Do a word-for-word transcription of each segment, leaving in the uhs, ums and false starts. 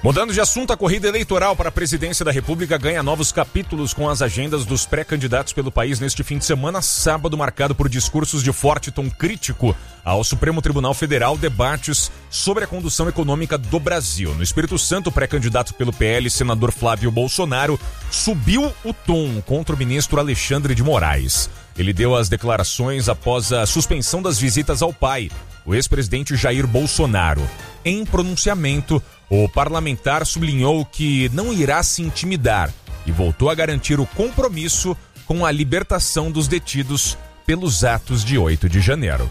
Mudando de assunto, a corrida eleitoral para a presidência da República ganha novos capítulos com as agendas dos pré-candidatos pelo país neste fim de semana, sábado marcado por discursos de forte tom crítico ao Supremo Tribunal Federal, debates sobre a condução econômica do Brasil. No Espírito Santo, o pré-candidato pelo P L, senador Flávio Bolsonaro, subiu o tom contra o ministro Alexandre de Moraes. Ele deu as declarações após a suspensão das visitas ao pai, o ex-presidente Jair Bolsonaro. Em pronunciamento, o parlamentar sublinhou que não irá se intimidar e voltou a garantir o compromisso com a libertação dos detidos pelos atos de oito de janeiro.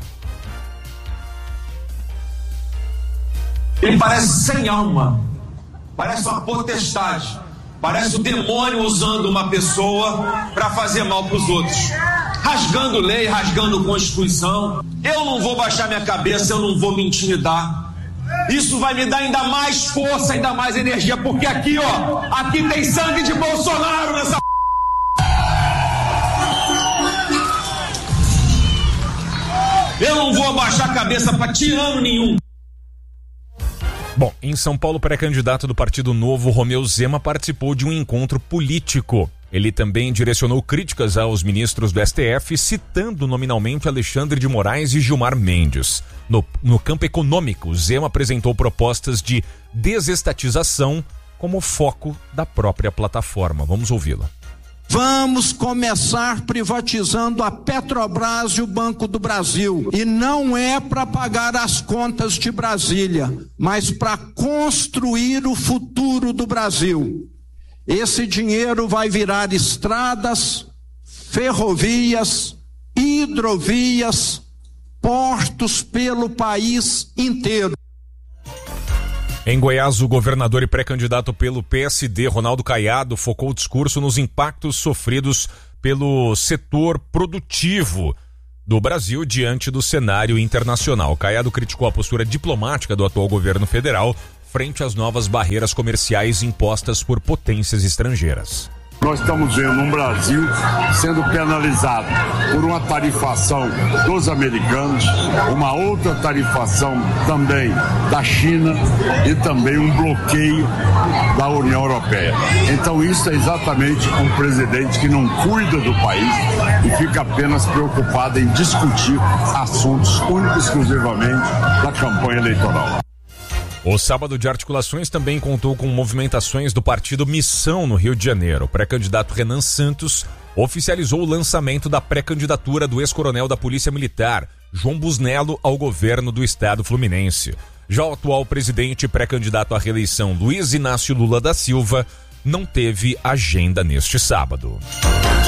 Ele parece sem alma, parece uma potestade, parece o demônio usando uma pessoa para fazer mal para os outros, rasgando lei, rasgando Constituição. Eu não vou baixar minha cabeça, eu não vou me intimidar. Isso vai me dar ainda mais força, ainda mais energia, porque aqui, ó, aqui tem sangue de Bolsonaro nessa. Eu não vou abaixar a cabeça para tirano nenhum. Bom, em São Paulo, o pré-candidato do Partido Novo, Romeu Zema, participou de um encontro político. Ele também direcionou críticas aos ministros do S T F, citando nominalmente Alexandre de Moraes e Gilmar Mendes. No, no campo econômico, Zema apresentou propostas de desestatização como foco da própria plataforma. Vamos ouvi-la. Vamos começar privatizando a Petrobras e o Banco do Brasil. E não é para pagar as contas de Brasília, mas para construir o futuro do Brasil. Esse dinheiro vai virar estradas, ferrovias, hidrovias, portos pelo país inteiro. Em Goiás, o governador e pré-candidato pelo P S D, Ronaldo Caiado, focou o discurso nos impactos sofridos pelo setor produtivo do Brasil diante do cenário internacional. Caiado criticou a postura diplomática do atual governo federal frente às novas barreiras comerciais impostas por potências estrangeiras. Nós estamos vendo um Brasil sendo penalizado por uma tarifação dos americanos, uma outra tarifação também da China e também um bloqueio da União Europeia. Então isso é exatamente um presidente que não cuida do país e fica apenas preocupado em discutir assuntos únicos e exclusivamente da campanha eleitoral. O sábado de articulações também contou com movimentações do partido Missão no Rio de Janeiro. O pré-candidato Renan Santos oficializou o lançamento da pré-candidatura do ex-coronel da Polícia Militar, João Busnello, ao governo do estado fluminense. Já o atual presidente e pré-candidato à reeleição, Luiz Inácio Lula da Silva, não teve agenda neste sábado.